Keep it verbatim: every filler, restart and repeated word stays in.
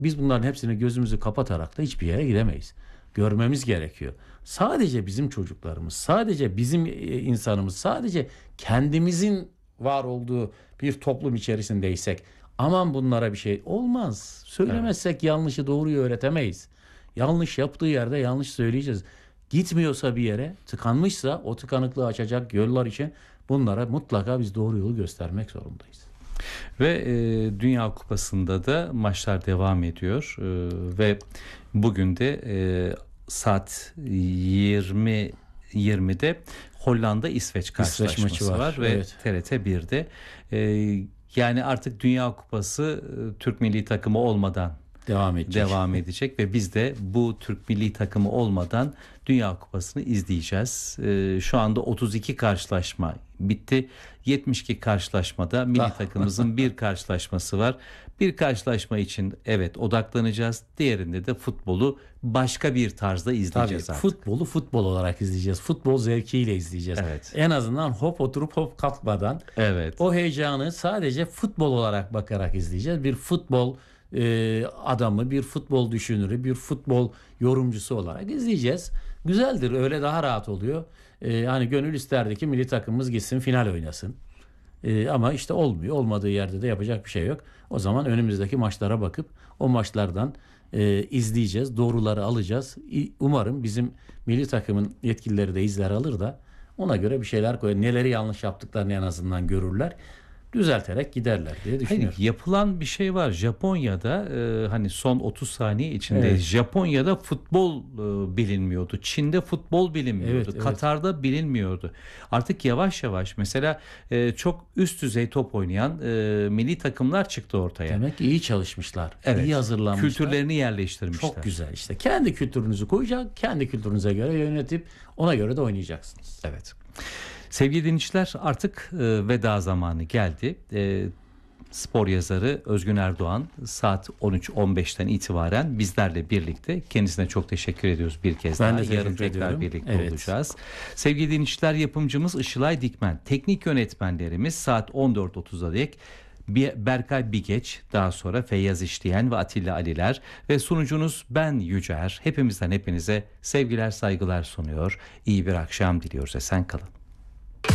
Biz bunların hepsini gözümüzü kapatarak da hiçbir yere gidemeyiz. Görmemiz gerekiyor. Sadece bizim çocuklarımız, sadece bizim insanımız, sadece kendimizin var olduğu bir toplum içerisindeysek aman bunlara bir şey olmaz. Söylemezsek evet. yanlışı doğruyu öğretemeyiz. Yanlış yaptığı yerde yanlış söyleyeceğiz. Gitmiyorsa bir yere, tıkanmışsa o tıkanıklığı açacak yollar için bunlara mutlaka biz doğru yolu göstermek zorundayız. Ve e, Dünya Kupası'nda da maçlar devam ediyor e, ve bugün de e, saat yirmi yirmide Hollanda İsveç karşılaşması var, var ve evet. T R T birde e, yani artık Dünya Kupası e, Türk milli takımı olmadan devam edecek. devam edecek ve biz de bu Türk milli takımı olmadan Dünya Kupası'nı izleyeceğiz. Ee, şu anda otuz iki karşılaşma bitti. yetmiş iki karşılaşmada milli takımımızın bir karşılaşması var. Bir karşılaşma için evet odaklanacağız. Diğerinde de futbolu başka bir tarzda izleyeceğiz Tabii, artık. Futbolu futbol olarak izleyeceğiz. Futbol zevkiyle izleyeceğiz. Evet. En azından hop oturup hop kalkmadan evet. o heyecanı sadece futbol olarak bakarak izleyeceğiz. Bir futbol e, adamı, bir futbol düşünürü, bir futbol yorumcusu olarak izleyeceğiz. Güzeldir, öyle daha rahat oluyor. E, hani gönül isterdi ki milli takımımız gitsin final oynasın. E, ama işte olmuyor. Olmadığı yerde de yapacak bir şey yok. O zaman önümüzdeki maçlara bakıp o maçlardan e, izleyeceğiz. Doğruları alacağız. Umarım bizim milli takımın yetkilileri de izler alır da ona göre bir şeyler koyar. Neleri yanlış yaptıklarını en azından görürler. Düzelterek giderler diye düşünüyorum. Hayır, yapılan bir şey var. Japonya'da e, hani son otuz saniye içinde evet. Japonya'da futbol e, bilinmiyordu. Çin'de futbol bilinmiyordu. Evet, evet. Katar'da bilinmiyordu. Artık yavaş yavaş mesela e, çok üst düzey top oynayan e, milli takımlar çıktı ortaya. Demek ki iyi çalışmışlar. Evet. İyi hazırlanmışlar. Kültürlerini yerleştirmişler. Çok güzel işte. Kendi kültürünüzü koyacak, kendi kültürünüze göre yönetip ona göre de oynayacaksınız. Evet. Sevgili dinleyiciler, artık e, veda zamanı geldi. E, spor yazarı Özgün Erdoğan saat on üç on beşten itibaren bizlerle birlikte. Kendisine çok teşekkür ediyoruz bir kez ben daha. De Yarın tekrar ediyorum. birlikte evet. olacağız. Sevgili dinleyiciler, yapımcımız Işılay Dikmen, teknik yönetmenlerimiz saat on dört otuza dek Berkay Bigeç, daha sonra Feyyaz İşleyen ve Atilla Aliler ve sunucunuz ben Yücer. Hepimizden hepinize sevgiler, saygılar sunuyor. İyi bir akşam diliyoruz. Esen kalın.